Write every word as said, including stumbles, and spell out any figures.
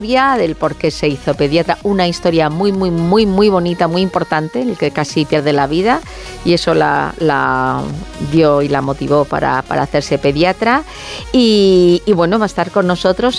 del por qué se hizo pediatra, una historia muy, muy, muy, muy bonita, muy importante, el que casi pierde la vida, y eso la, la dio y la motivó para, para hacerse pediatra. Y, y bueno, va a estar con nosotros